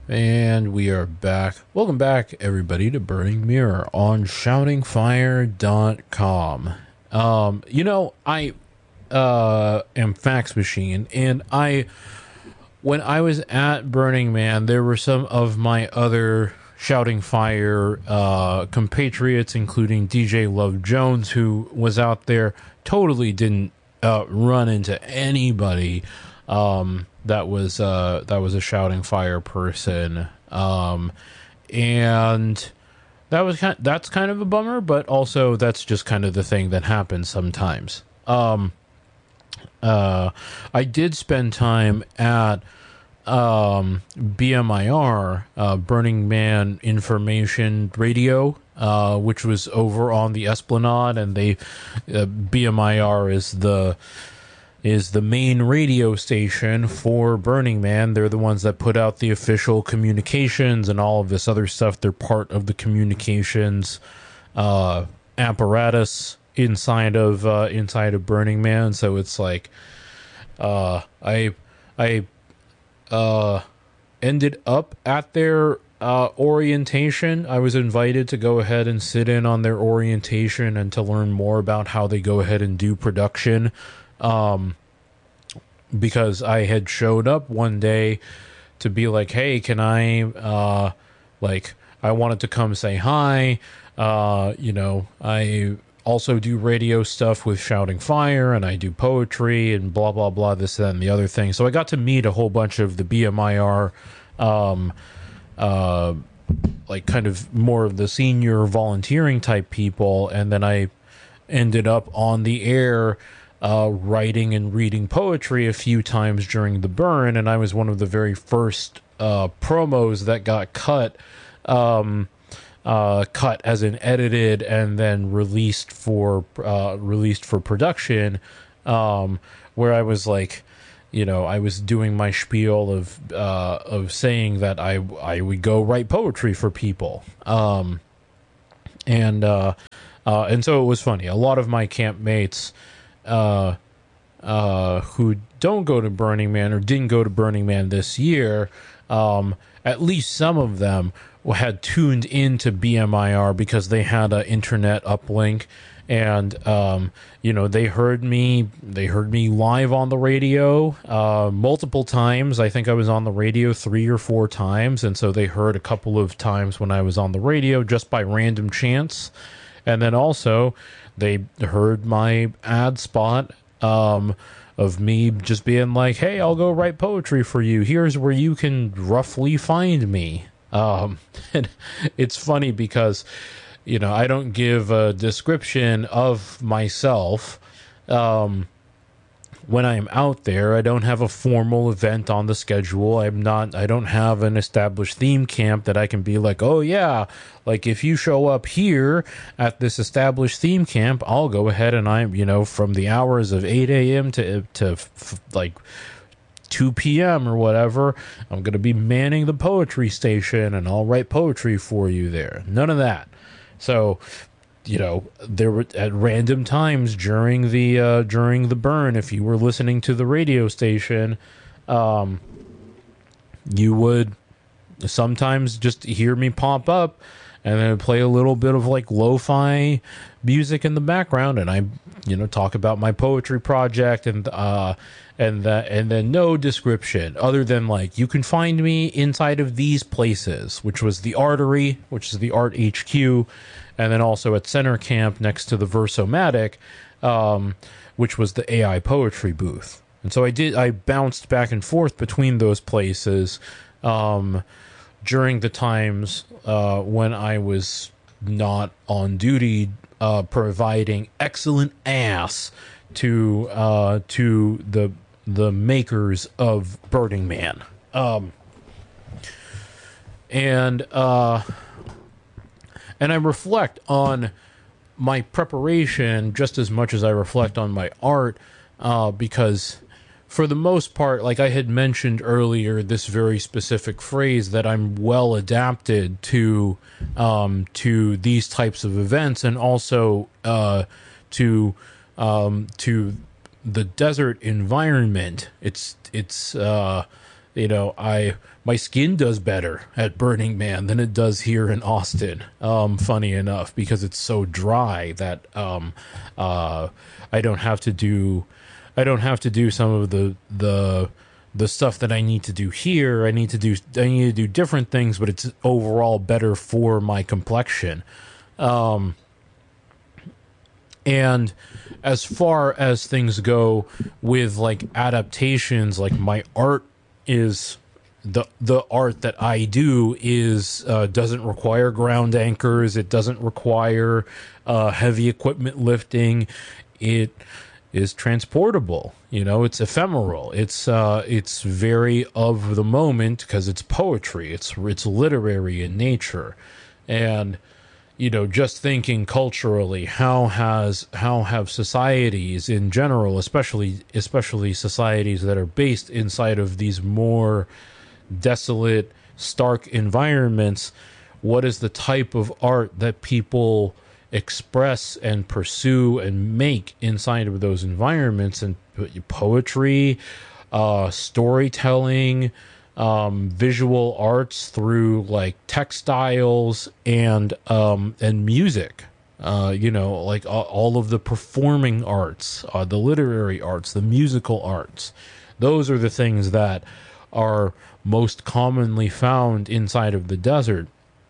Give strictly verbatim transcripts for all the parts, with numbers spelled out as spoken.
And we are back. Welcome back, everybody, to Burning Mirror on shouting fire dot com. Um, you know, I uh, am Fax Machine, and I, when I was at Burning Man, there were some of my other Shouting Fire uh, compatriots, including D J Love Jones, who was out there, totally didn't uh, run into anybody um that was uh that was a Shouting Fire person, um and that was kind that's kind of a bummer, but also that's just kind of the thing that happens sometimes. um uh I did spend time at um B M I R, uh Burning Man Information Radio, uh which was over on the Esplanade, and they uh, B M I R is the is the main radio station for Burning Man. They're the ones that put out the official communications and all of this other stuff. They're part of the communications uh, apparatus inside of uh, inside of Burning Man. So it's like uh, I I uh, ended up at their uh, orientation. I was invited to go ahead and sit in on their orientation and to learn more about how they go ahead and do production. Um, because I had showed up one day to be like, hey, can I, uh, like, I wanted to come say hi. Uh, you know, I also do radio stuff with Shouting Fire, and I do poetry and blah, blah, blah, this, that, and the other thing. So I got to meet a whole bunch of the B M I R, um, uh, like kind of more of the senior volunteering type people. And then I ended up on the air Uh, writing and reading poetry a few times during the burn, and I was one of the very first uh, promos that got cut, um, uh, cut as in edited and then released for uh, released for production, um, where I was like, you know, I was doing my spiel of uh, of saying that I I would go write poetry for people, um, and uh, uh, and so it was funny. A lot of my campmates, uh uh who don't go to Burning Man or didn't go to Burning Man this year, um at least some of them had tuned into B M I R because they had an internet uplink, and um you know, they heard me they heard me live on the radio uh multiple times. I think I was on the radio three or four times, and so they heard a couple of times when I was on the radio just by random chance. And then also they heard my ad spot um, of me just being like, hey, I'll go write poetry for you. Here's where you can roughly find me. Um, and it's funny because, you know, I don't give a description of myself um, when I'm out there. I don't have a formal event on the schedule. I'm not, I don't have an established theme camp that I can be like, oh yeah, like if you show up here at this established theme camp, I'll go ahead and I'm, you know, from the hours of eight a.m. to, to f- like two p.m. or whatever, I'm going to be manning the poetry station and I'll write poetry for you there. None of that. So, you know, there were at random times during the uh, during the burn, if you were listening to the radio station, um, you would sometimes just hear me pop up and then play a little bit of like lo-fi music in the background, and I, you know, talk about my poetry project and uh, and that, and then no description other than like, you can find me inside of these places, which was the Artery, which is the Art H Q. And then also at Center Camp next to the Versomatic, um, which was the A I poetry booth. And so I did, I bounced back and forth between those places um, during the times uh, when I was not on duty, uh, providing excellent ass to uh, to the the makers of Burning Man. Um, and uh, and I reflect on my preparation just as much as I reflect on my art, uh, because for the most part, like I had mentioned earlier, this very specific phrase that I'm well adapted to um, to these types of events, and also uh, to um, to the desert environment. It's it's uh, you know, I my skin does better at Burning Man than it does here in Austin. Um, funny enough, because it's so dry that um, uh, I don't have to do I don't have to do some of the the the stuff that I need to do here. I need to do I need to do different things, but it's overall better for my complexion. Um, and as far as things go with like adaptations, like my art is the the art that I do is uh, doesn't require ground anchors. It doesn't require uh, heavy equipment lifting. It is transportable. You know, it's ephemeral. It's uh, it's very of the moment because it's poetry. It's it's literary in nature, and you know, just thinking culturally, how has how have societies in general, especially especially societies that are based inside of these more desolate, stark environments, what is the type of art that people express and pursue and make inside of those environments? And poetry, uh, storytelling, um, visual arts through like textiles and um, and music. Uh, you know, like all, all of the performing arts, uh, the literary arts, the musical arts. Those are the things that are most commonly found inside of the desert.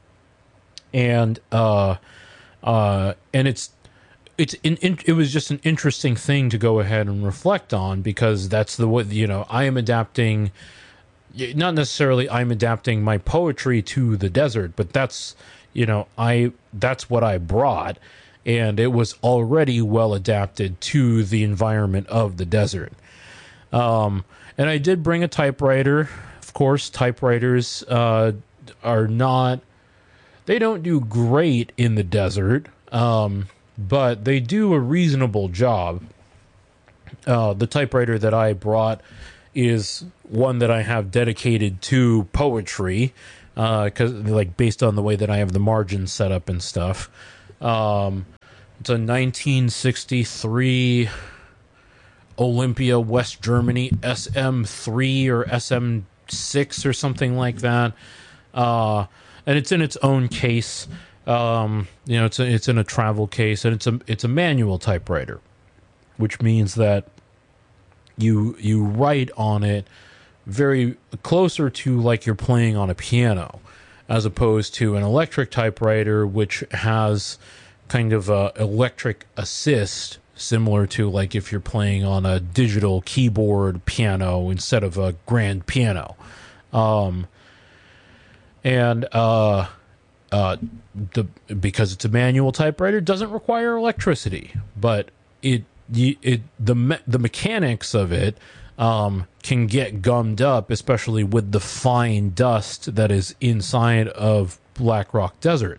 And uh, uh, and it's it's in, in, it was just an interesting thing to go ahead and reflect on, because that's the way, you know, I am adapting. Not necessarily I'm adapting my poetry to the desert, but that's, you know, I that's what I brought, and it was already well adapted to the environment of the desert. Um, and I did bring a typewriter. Of course, typewriters uh, are not, they don't do great in the desert, um, but they do a reasonable job. Uh, the typewriter that I brought is one that I have dedicated to poetry, because uh, like based on the way that I have the margins set up and stuff. Um, it's a nineteen sixty-three Olympia, West Germany S M three or S M six or something like that, uh, and it's in its own case. Um, you know, it's a, it's in a travel case, and it's a it's a manual typewriter, which means that you you write on it very closer to like you're playing on a piano, as opposed to an electric typewriter, which has kind of a electric assist, similar to like if you're playing on a digital keyboard piano instead of a grand piano. Um, and uh, uh, the because it's a manual typewriter, it doesn't require electricity, but it it the me, the mechanics of it um, can get gummed up, especially with the fine dust that is inside of Black Rock Desert.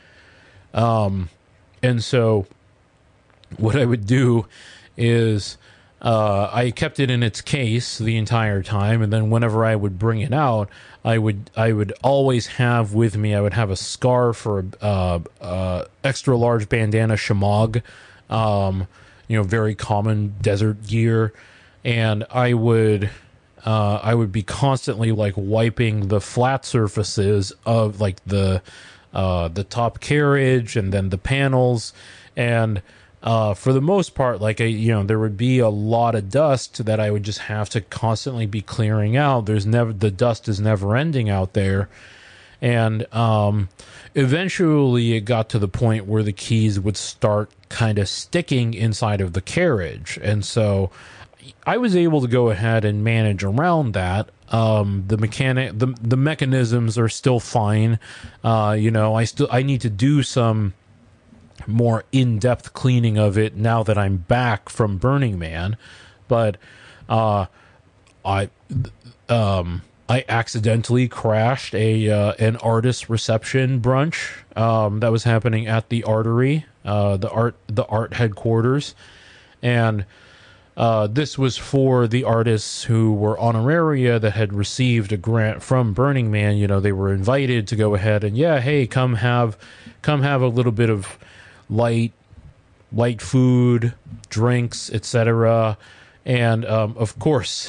Um, and so what I would do is uh, I kept it in its case the entire time, and then whenever I would bring it out, I would I would always have with me, I would have a scarf or a uh, uh, extra large bandana shamog, um, you know, very common desert gear, and I would uh, I would be constantly like wiping the flat surfaces of like the uh, the top carriage and then the panels, and Uh, for the most part, like, I, you know, there would be a lot of dust that I would just have to constantly be clearing out. There's never, the dust is never ending out there. And um, eventually it got to the point where the keys would start kind of sticking inside of the carriage. And so I was able to go ahead and manage around that. Um, the mechanic, the, the mechanisms are still fine. Uh, you know, I still, I need to do some more in-depth cleaning of it now that I'm back from Burning Man, but uh, I um, I accidentally crashed a uh, an artist reception brunch um, that was happening at the Artery, uh, the art the art headquarters, and uh, this was for the artists who were honoraria that had received a grant from Burning Man. You know, they were invited to go ahead and yeah, hey, come have come have a little bit of light light food, drinks, etc., And um, of course,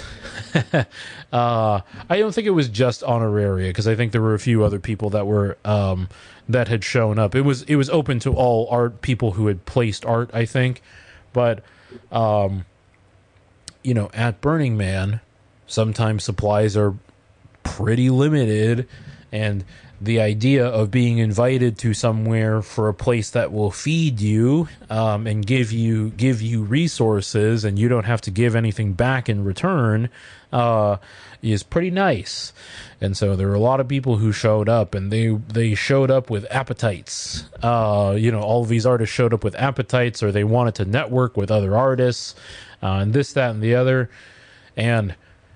uh, I don't think it was just Honoraria, because I think there were a few other people that were um, that had shown up. It was it was open to all art people who had placed art, I think. But um, you know, at Burning Man, sometimes supplies are pretty limited, and the idea of being invited to somewhere for a place that will feed you um, and give you give you resources, and you don't have to give anything back in return, uh, is pretty nice. And so there were a lot of people who showed up, and they they showed up with appetites. Uh, you know, all of these artists showed up with appetites, or they wanted to network with other artists, uh, and this, that, and the other. And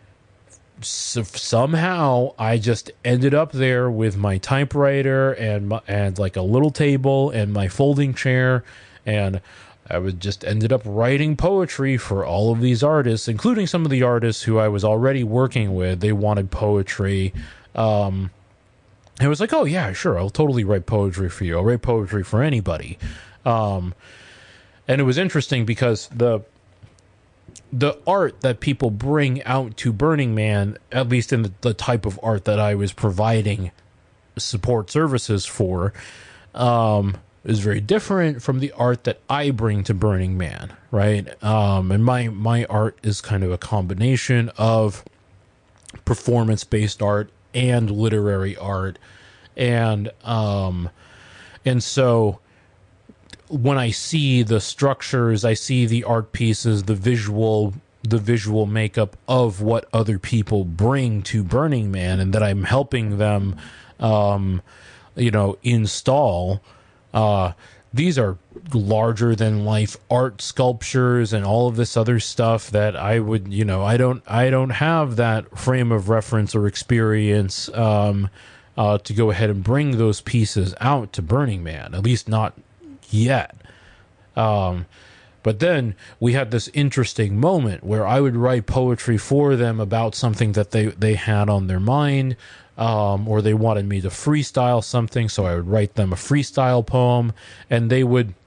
so somehow I just ended up there with my typewriter and my, and like a little table and my folding chair, and I would just ended up writing poetry for all of these artists, including some of the artists who I was already working with. They wanted poetry. Um, I was like, oh yeah, sure, I'll totally write poetry for you. I'll write poetry for anybody. Um, and it was interesting because the the art that people bring out to Burning Man, at least in the, the type of art that I was providing support services for, um, is very different from the art that I bring to Burning Man, right? Um, and my, my art is kind of a combination of performance-based art and literary art. And, um, and so when I see the structures, I see the art pieces, the visual, the visual makeup of what other people bring to Burning Man, and that I'm helping them, um, you know, install. Uh, these are larger than life art sculptures and all of this other stuff that I would, you know, I don't, I don't have that frame of reference or experience, um, uh, to go ahead and bring those pieces out to Burning Man, at least not yet. Um, but then we had this interesting moment where I would write poetry for them about something that they, they had on their mind, um, or they wanted me to freestyle something, so I would write them a freestyle poem, and they would